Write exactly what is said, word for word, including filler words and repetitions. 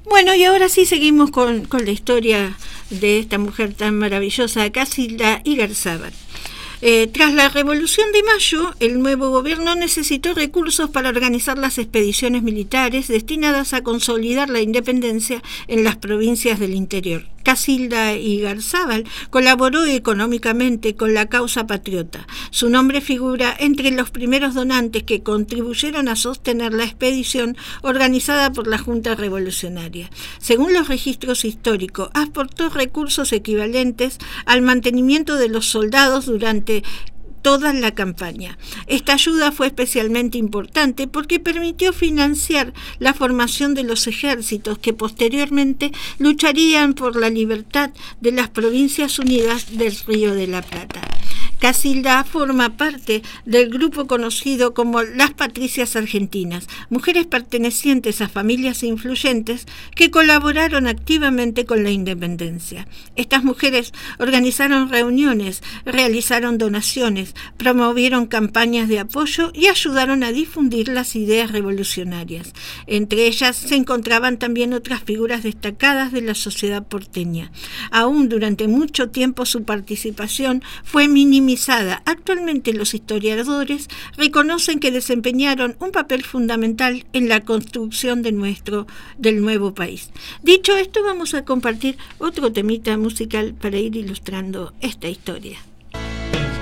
Bueno, y ahora sí seguimos con, con la historia de esta mujer tan maravillosa, Casilda Igarzábal. Eh, tras la Revolución de Mayo, el nuevo gobierno necesitó recursos para organizar las expediciones militares destinadas a consolidar la independencia en las provincias del interior. Casilda Igarzábal colaboró económicamente con la causa patriota. Su nombre figura entre los primeros donantes que contribuyeron a sostener la expedición organizada por la Junta Revolucionaria. Según los registros históricos, aportó recursos equivalentes al mantenimiento de los soldados durante toda la campaña. Esta ayuda fue especialmente importante porque permitió financiar la formación de los ejércitos que posteriormente lucharían por la libertad de las Provincias Unidas del Río de la Plata. Casilda forma parte del grupo conocido como las Patricias Argentinas, mujeres pertenecientes a familias influyentes que colaboraron activamente con la independencia. Estas mujeres organizaron reuniones, realizaron donaciones, promovieron campañas de apoyo y ayudaron a difundir las ideas revolucionarias. Entre ellas se encontraban también otras figuras destacadas de la sociedad porteña. Aún durante mucho tiempo su participación fue minimizada. Actualmente los historiadores reconocen que desempeñaron un papel fundamental en la construcción de nuestro, del nuevo país. Dicho esto, vamos a compartir otro temita musical para ir ilustrando esta historia.